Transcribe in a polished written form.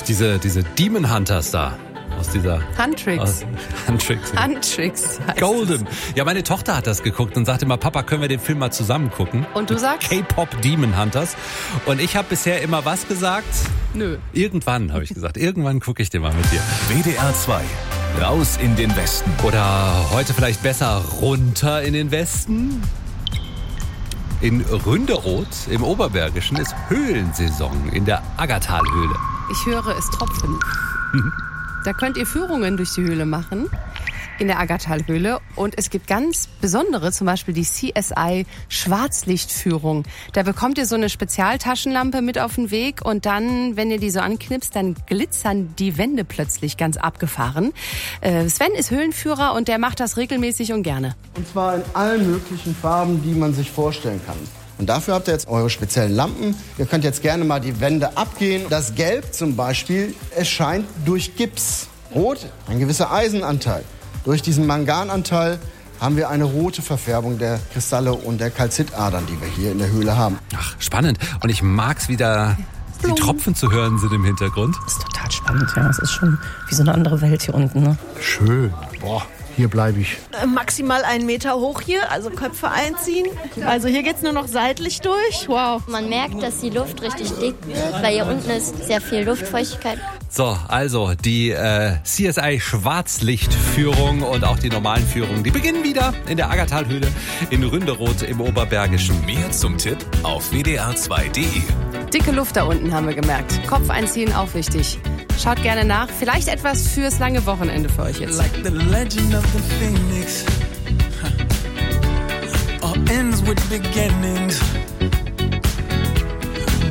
Diese Demon Hunters da. Aus dieser... Huntrix. Huntrix. Huntrix. Golden. Ja, meine Tochter hat das geguckt und sagte immer, Papa, können wir den Film mal zusammen gucken? Und du sagst? K-Pop Demon Hunters. Und ich habe bisher immer was gesagt? Nö. Irgendwann, habe ich gesagt. Irgendwann gucke ich den mal mit dir. WDR 2. Raus in den Westen. Oder heute vielleicht besser runter in den Westen? In Ründeroth im Oberbergischen ist Höhlensaison in der Aggertalhöhle. Ich höre es tropfen. Da könnt ihr Führungen durch die Höhle machen, in der Aggertalhöhle. Und es gibt ganz besondere, zum Beispiel die CSI Schwarzlichtführung. Da bekommt ihr so eine Spezialtaschenlampe mit auf den Weg und dann, wenn ihr die so anknipst, dann glitzern die Wände plötzlich ganz abgefahren. Sven ist Höhlenführer und der macht das regelmäßig und gerne. Und zwar in allen möglichen Farben, die man sich vorstellen kann. Und dafür habt ihr jetzt eure speziellen Lampen. Ihr könnt jetzt gerne mal die Wände abgehen. Das Gelb zum Beispiel, es scheint durch Gips. Rot, ein gewisser Eisenanteil. Durch diesen Mangananteil haben wir eine rote Verfärbung der Kristalle und der Kalzitadern, die wir hier in der Höhle haben. Ach, spannend. Und ich mag's wieder, die Tropfen zu hören sind im Hintergrund. Das ist total spannend, ja. Es ist schon wie so eine andere Welt hier unten, ne? Schön. Boah. Hier bleibe ich. Maximal 1 Meter hoch hier, also Köpfe einziehen. Also hier geht's nur noch seitlich durch. Wow. Man merkt, dass die Luft richtig dick wird, weil hier unten ist sehr viel Luftfeuchtigkeit. So, also die CSI Schwarzlichtführung und auch die normalen Führungen, die beginnen wieder in der Aggertalhöhle in Ründeroth im Oberbergischen. Mehr zum Tipp auf wdr2.de. Dicke Luft da unten, haben wir gemerkt. Kopf einziehen, auch wichtig. Schaut gerne nach. Vielleicht etwas fürs lange Wochenende für euch jetzt. Like the legend of the phoenix. All ends with beginnings.